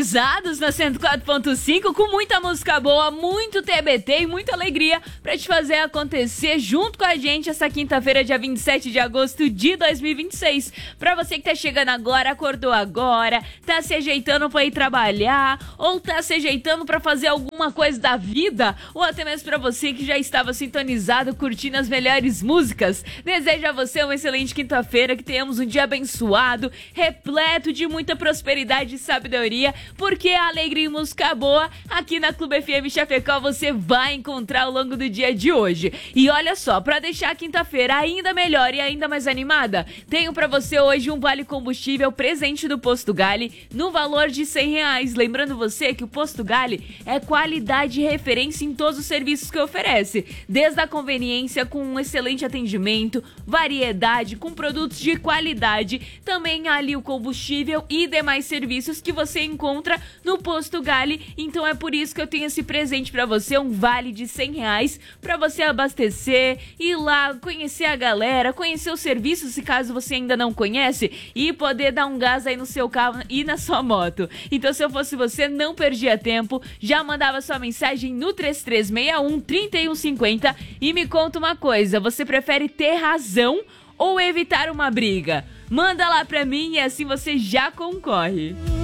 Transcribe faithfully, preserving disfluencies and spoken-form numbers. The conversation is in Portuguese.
Sintonizados na cento e quatro ponto cinco com muita música boa, muito T B T e muita alegria pra te fazer acontecer junto com a gente essa quinta-feira, dia vinte e sete de agosto de dois mil e vinte e seis. Pra você que tá chegando agora, acordou agora, tá se ajeitando pra ir trabalhar ou tá se ajeitando pra fazer alguma coisa da vida, ou até mesmo pra você que já estava sintonizado curtindo as melhores músicas, desejo a você uma excelente quinta-feira, que tenhamos um dia abençoado, repleto de muita prosperidade e sabedoria, porque a alegria e música boa aqui na Clube F M Chapecó você vai encontrar ao longo do dia de hoje. E olha só, pra deixar a quinta-feira ainda melhor e ainda mais animada, tenho pra você hoje um vale combustível presente do Posto Gali no valor de cem reais. Lembrando você que o Posto Gali é qualidade e referência em todos os serviços que oferece, desde a conveniência com um excelente atendimento, variedade, com produtos de qualidade, também há ali o combustível e demais serviços que você encontra no Posto Gali. Então é por isso que eu tenho esse presente pra você, um vale de cem reais pra você abastecer, ir lá, conhecer a galera, conhecer os serviços, se caso você ainda não conhece, e poder dar um gás aí no seu carro e na sua moto. Então, se eu fosse você, não perdia tempo, já mandava sua mensagem no três três seis um, três um cinco zero e me conta uma coisa, você prefere ter razão ou evitar uma briga? Manda lá pra mim e assim você já concorre.